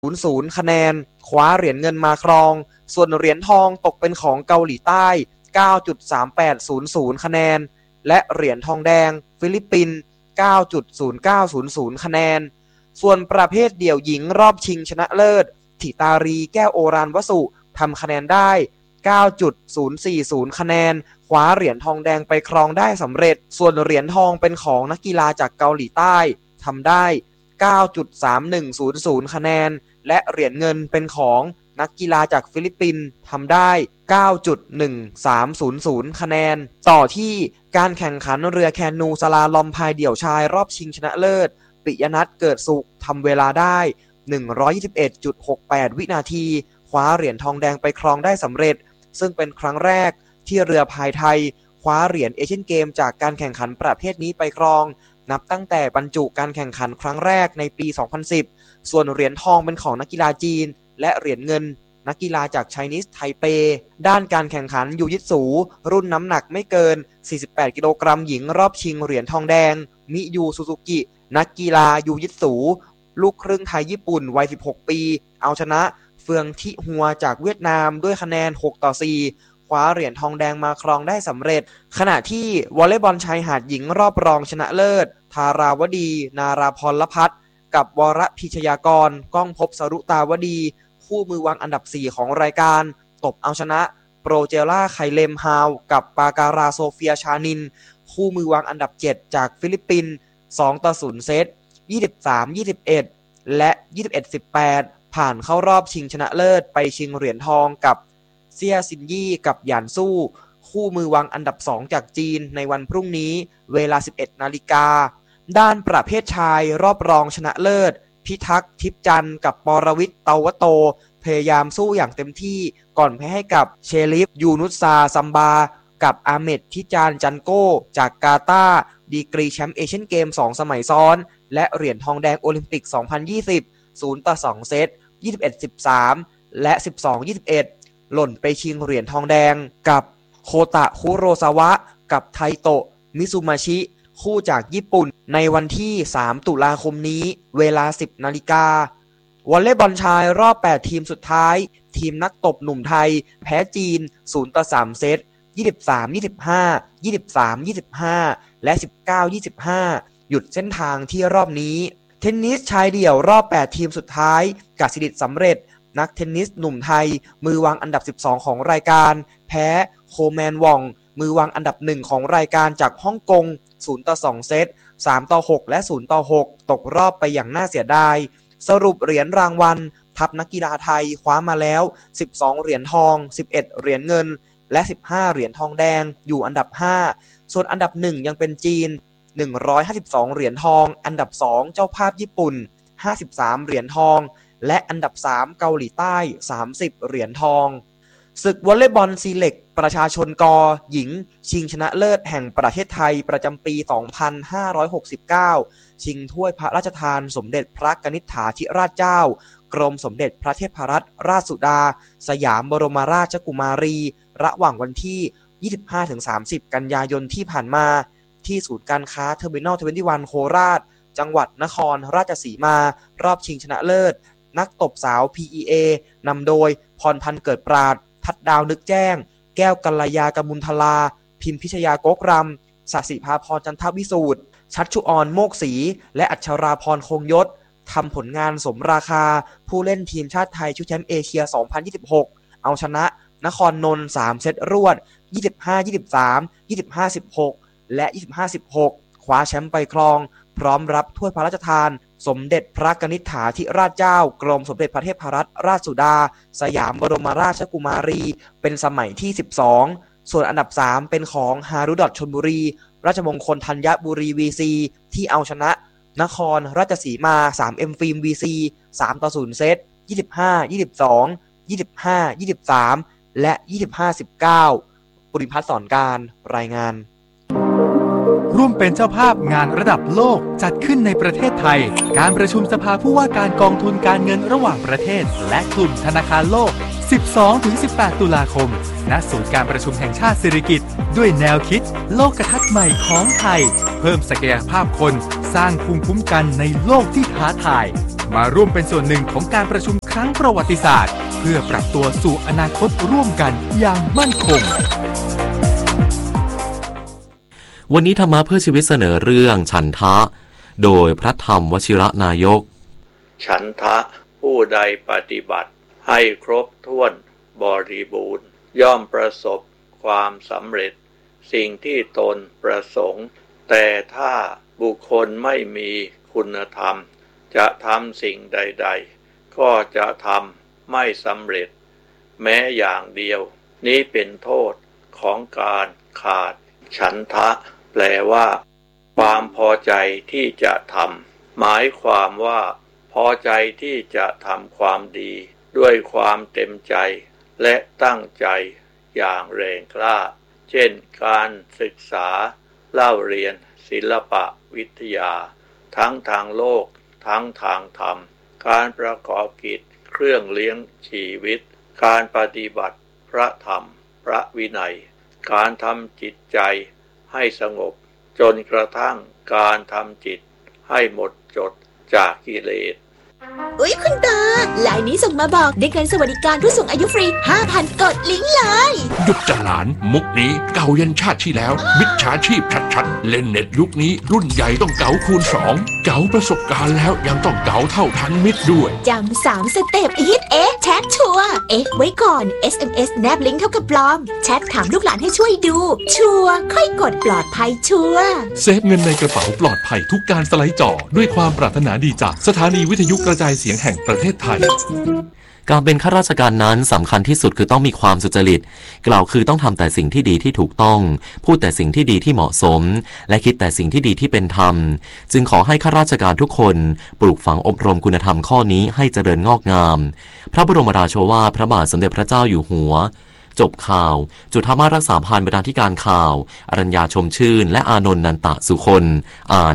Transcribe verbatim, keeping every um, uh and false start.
ศูนย์ คะแนนคว้าเหรียญเงินมาครองส่วนเหรียญทองตกเป็นของเกาหลีใต้ เก้าจุดสามแปดศูนย์ศูนย์ คะแนนและเหรียญทองแดงฟิลิปปินส์ เก้าจุดศูนย์เก้าศูนย์ศูนย์ คะแนนส่วนประเภทเดี่ยวหญิงรอบชิงชนะเลิศธิตารีแก้วโอรานวสุทำคะแนนได้ เก้าจุดศูนย์สี่ศูนย์ คะแนนคว้าเหรียญทองแดงไปครองได้สำเร็จส่วนเหรียญทองเป็นของนักกีฬาจากเกาหลีใต้ทำได้ เก้าจุดสามหนึ่งศูนย์ศูนย์ คะแนนและเหรียญเงินเป็นของนักกีฬาจากฟิลิปปินส์ทำได้ เก้าจุดหนึ่งสามศูนย์ศูนย์ คะแนนต่อที่การแข่งขันเรือแคนูสลาลอมพายเดี่ยวชายรอบชิงชนะเลิศปิยนัทเกิดสุขทำเวลาได้ หนึ่งร้อยยี่สิบเอ็ดจุดหกแปด วินาทีคว้าเหรียญทองแดงไปครองได้สำเร็จซึ่งเป็นครั้งแรกที่เรือพายไทยคว้าเหรียญเอเชียนเกมจากการแข่งขันประเภทนี้ไปครองนับตั้งแต่บรรจุการแข่งขันครั้งแรกในปี สองพันสิบ ส่วนเหรียญทองเป็นของนักกีฬาจีนและเหรียญเงินนักกีฬาจากไชนีสไทเปด้านการแข่งขันยูยิตสูรุ่นน้ำหนักไม่เกิน สี่สิบแปด กิโลกรัมหญิงรอบชิงเหรียญทองแดงมิยูซูซูกินักกีฬายูยิตสูลูกครึ่งไทยญี่ปุ่นวัย สิบหก ปีเอาชนะเฟืองทิฮัวจากเวียดนามด้วยคะแนน หกต่อสี่ คว้าเหรียญทองแดงมาครองได้สำเร็จขณะที่วอลเลย์บอลชายหาดหญิงรอบรองชนะเลิศธาราวดีนาราพรพัฒน์กับวรพิชยากรก้องภพสรุตาวดีคู่มือวางอันดับสี่ของรายการตบเอาชนะโปรเจล่าไคเลมฮาวกับปาการาโซเฟียชานินคู่มือวางอันดับเจ็ดจากฟิลิปปินส์สองต่อศูนย์เซต ยี่สิบสาม ยี่สิบเอ็ด และ ยี่สิบเอ็ด สิบแปด ผ่านเข้ารอบชิงชนะเลิศไปชิงเหรียญทองกับเซี่ยซินยี่กับหยานสู้คู่มือวางอันดับสองจากจีนในวันพรุ่งนี้เวลา สิบเอ็ดนาฬิกาด้านประเภทชายรอบรองชนะเลิศพิทักษ์ทิพย์จันทร์กับปรวิทย์เตาวโตพยายามสู้อย่างเต็มที่ก่อนแพ้ให้กับเชลิฟยูนุสซาซัมบากับอาเมดทิจานจันโกจากกาตาร์ดีกรีแชมป์เอเชียนเกมสองสมัยซ้อนและเหรียญทองแดงโอลิมปิกสองพันยี่สิบ ศูนย์ต่อสองเซต ยี่สิบเอ็ด สิบสาม และ สิบสอง ยี่สิบเอ็ด หล่นไปชิงเหรียญทองแดงกับโคตะคุโรซาวะกับไทโตะมิซุมาชิคู่จากญี่ปุ่นในวันที่สามตุลาคมนี้เวลา สิบนาฬิกาวอลเลย์บอลชายรอบแปดทีมสุดท้ายทีมนักตบหนุ่มไทยแพ้จีนศูนย์ต่อสามเซต ยี่สิบสาม ยี่สิบห้า ยี่สิบสาม ยี่สิบห้า และ สิบเก้า ยี่สิบห้า หยุดเส้นทางที่รอบนี้เทนนิสชายเดี่ยวรอบแปดทีมสุดท้ายกสิดิษฐ์สำเร็จนักเทนนิสหนุ่มไทยมือวางอันดับสิบสองของรายการแพ้โคแมนวองมือวางอันดับหนึ่งของรายการจากฮ่องกงศูนย์ต่อสองเซต สามต่อหก และศูนย์ต่อหกตกรอบไปอย่างน่าเสียดายสรุปเหรียญรางวัลทัพนักกีฬาไทยคว้ามาแล้วสิบสองเหรียญทองสิบเอ็ดเหรียญเงินและสิบห้าเหรียญทองแดงอยู่อันดับห้าส่วนอันดับหนึ่งยังเป็นจีนหนึ่งร้อยห้าสิบสองเหรียญทองอันดับสองเจ้าภาพญี่ปุ่นห้าสิบสามเหรียญทองและอันดับสามเกาหลีใต้สามสิบเหรียญทองศึกวอลเลย์บอลซีเล็กประชาชนกหญิงชิงชนะเลิศแห่งประเทศไทยประจำปี สองพันห้าร้อยหกสิบเก้า ชิงถ้วยพระราชทานสมเด็จพระกนิษฐาธิราชเจ้ากรมสมเด็จพระเทพรัตนราชสุดาสยามบรมราชกุมารีระหว่างวันที่ ยี่สิบห้าถึงสามสิบ กันยายนที่ผ่านมาที่ศูนย์การค้าเทอร์มินอลยี่สิบเอ็ดโคราชจังหวัดนครราชสีมารอบชิงชนะเลิศนักตบสาว พี อี เอ นำโดยพรพันธ์เกิดปราดทัดดาวนึกแจ้งแก้วกัลยากมุลทลาพิมพิชยาโกกรำสศิภาพรจันทวิสูตรชัชชุออนโมกศรีและอัชราพรคงยศทำผลงานสมราคาผู้เล่นทีมชาติไทยชุดแชมป์เอเชียสองพันยี่สิบหกเอาชนะนครนนท์สามเซตรวดยี่สิบห้า ยี่สิบสาม ยี่สิบห้า สิบหกและยี่สิบห้า สิบหกคว้าแชมป์ไปครองพร้อมรับถ้วยพระราชทานสมเด็จพระกนิษฐาธิราชเจ้ากรมสมเด็จพระเทพรัตนราชสุดาสยามบรมราชกุมารีเป็นสมัยที่สิบสองส่วนอันดับสามเป็นของฮารุดอทชลบุรีราชมงคลธัญบุรี วี ซี ที่เอาชนะนครราชสีมา สาม เอ็ม ฟิล์ม วี ซี สามต่อศูนย์เซต ยี่สิบห้า ยี่สิบสอง ยี่สิบห้า ยี่สิบสามและยี่สิบห้า สิบเก้าปุริพัฒน์สอนการรายงานร่วมเป็นเจ้าภาพงานระดับโลกจัดขึ้นในประเทศไทยการประชุมสภาผู้ว่าการกองทุนการเงินระหว่างประเทศและกลุ่มธนาคารโลก สิบสองถึงสิบแปด ตุลาคมณศูนย์การประชุมแห่งชาติสิริกิติ์ด้วยแนวคิดโลกทัศน์ใหม่ของไทยเพิ่มศักยภาพคนสร้างภูมิคุ้มกันในโลกที่ท้าทายมาร่วมเป็นส่วนหนึ่งของการประชุมครั้งประวัติศาสตร์เพื่อปรับตัวสู่อนาคตร่วมกันอย่างมั่นคงวันนี้ธรรมะเพื่อชีวิตเสนอเรื่องฉันทะโดยพระธรรมวชิรนายกฉันทะผู้ใดปฏิบัติให้ครบถ้วนบริบูรณ์ย่อมประสบความสำเร็จสิ่งที่ตนประสงค์แต่ถ้าบุคคลไม่มีคุณธรรมจะทำสิ่งใดๆก็จะทำไม่สำเร็จแม้อย่างเดียวนี้เป็นโทษของการขาดฉันทะแปลว่าความพอใจที่จะทำหมายความว่าพอใจที่จะทำความดีด้วยความเต็มใจและตั้งใจอย่างแรงกล้าเช่นการศึกษาเล่าเรียนศิลปะวิทยาทั้งทางโลกทั้งทางธรรมการประกอบกิจเครื่องเลี้ยงชีวิตการปฏิบัติพระธรรมพระวินัยการทำจิตใจให้สงบจนกระทั่งการทำจิตให้หมดจดจากกิเลสอุ๊ยคุณตาไลน์นี้ส่งมาบอกได้เงินสวัสดิการผู้สูงอายุฟรี ห้าพัน กดลิงก์เลยหยุดจะหลานมุกนี้เก่ายันชาติที่แล้วมิจฉาชีพชัดๆเล่นเน็ตยุคนี้รุ่นใหญ่ต้องเก๋าคูณสองเก๋าประสบการณ์แล้วยังต้องเก๋าเท่าทันมิตรด้วยจำสามสเต็ปอีทเอ๊ะแชทชัวร์เอ๊ะไว้ก่อน เอส เอ็ม เอส แนบลิงก์เท่ากับปลอมแชทถามลูกหลานให้ช่วยดูชัวร์ค่อยกดปลอดภัยชัวร์เซฟเงินในกระเป๋าปลอดภัยทุกการสไลด์จอด้วยความปรารถนาดีจากสถานีวิทยุกระจายเสียงแห่งประเทศไทยการเป็นข้าราชการนั้นสำคัญที่สุดคือต้องมีความสุจริตกล่าวคือต้องทำแต่สิ่งที่ดีที่ถูกต้องพูดแต่สิ่งที่ดีที่เหมาะสมและคิดแต่สิ่งที่ดีที่เป็นธรรมจึงขอให้ข้าราชการทุกคนปลูกฝังอบรมคุณธรรมข้อนี้ให้เจริญงอกงามพระบรมราโชวาทพระบาทสมเด็จพระเจ้าอยู่หัวจบข่าวจุฑามาสรักษาพันธ์บรรณาธิการข่าวอรัญญาชมชื่นและอานนท์นันตะสุคนอ่าน